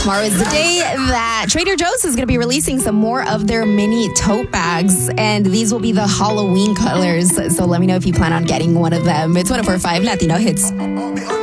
Tomorrow is the day that Trader Joe's is going to be releasing some more of their mini tote bags, and these will be the Halloween colors. So let me know if you plan on getting one of them. It's 104.5 Latino Hits.